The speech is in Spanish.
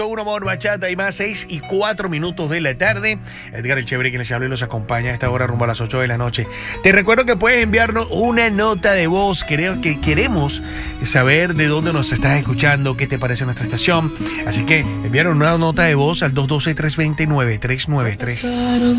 Un amor, bachata y más, 6:04 de la tarde. Edgar el Chévere, quien les habla y los acompaña a esta hora rumbo a las 8 de la noche. Te recuerdo que puedes enviarnos una nota de voz. Creo que queremos saber de dónde nos estás escuchando, qué te parece nuestra estación. Así que enviaron una nota de voz al 212-329-393.